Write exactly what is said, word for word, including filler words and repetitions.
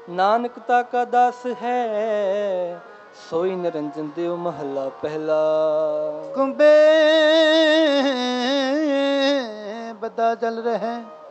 नानकता का दास है सोई निरंजन देव महला पहला। कुंभे बदा जल रहे